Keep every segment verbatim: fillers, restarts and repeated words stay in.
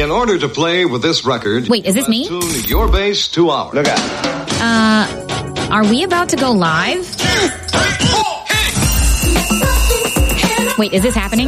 In order to play with this record, wait, is this me? Tune your bass to ours. Look out. Uh, are we about to go live? Wait, is this happening?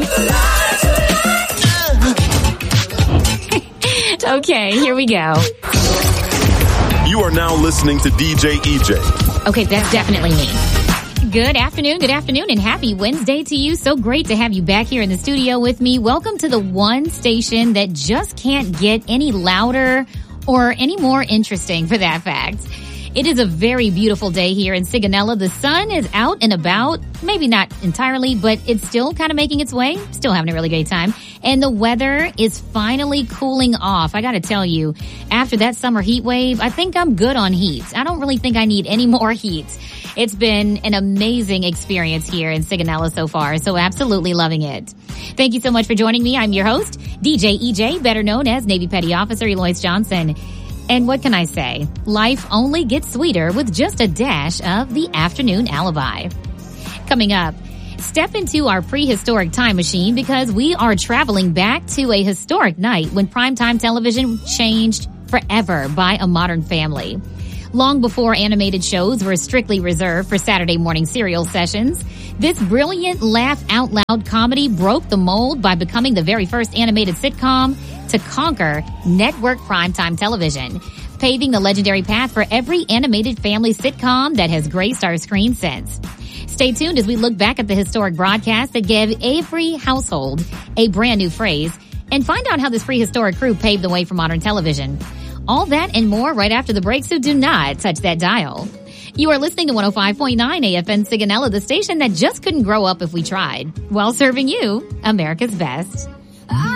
Okay, here we go. You are now listening to D J E J. Okay, that's definitely me. Good afternoon, good afternoon, and happy Wednesday to you. So great to have you back here in the studio with me. Welcome to the one station that just can't get any louder or any more interesting, for that fact. It is a very beautiful day here in Sigonella. The sun is out and about. Maybe not entirely, but it's still kind of making its way. Still having a really great time. And the weather is finally cooling off. I got to tell you, after that summer heat wave, I think I'm good on heat. I don't really think I need any more heat. It's been an amazing experience here in Sigonella so far, so absolutely loving it. Thank you so much for joining me. I'm your host, D J E J, better known as Navy Petty Officer Eloise Johnson. And what can I say? Life only gets sweeter with just a dash of the afternoon alibi. Coming up, step into our prehistoric time machine because we are traveling back to a historic night when primetime television changed forever by a modern family. Long before animated shows were strictly reserved for Saturday morning serial sessions, this brilliant laugh-out-loud comedy broke the mold by becoming the very first animated sitcom to conquer network primetime television, paving the legendary path for every animated family sitcom that has graced our screen since. Stay tuned as we look back at the historic broadcast that gave every household a brand new phrase and find out how this prehistoric crew paved the way for modern television. All that and more right after the break, so do not touch that dial. You are listening to one oh five point nine A F M Sigonella, the station that just couldn't grow up if we tried, while serving you America's best.